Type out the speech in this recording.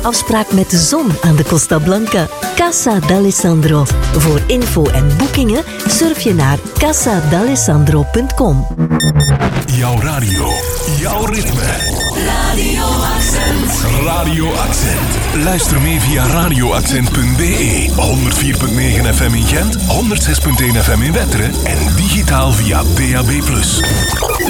Afspraak met de zon aan de Costa Blanca. Casa d'Alessandro. Voor info en boekingen surf je naar casadalessandro.com. Jouw radio, jouw ritme. Radio Accent. Radio Accent. Luister mee via radioaccent.be. 104.9 FM in Gent, 106.1 FM in Wetteren en digitaal via DAB+.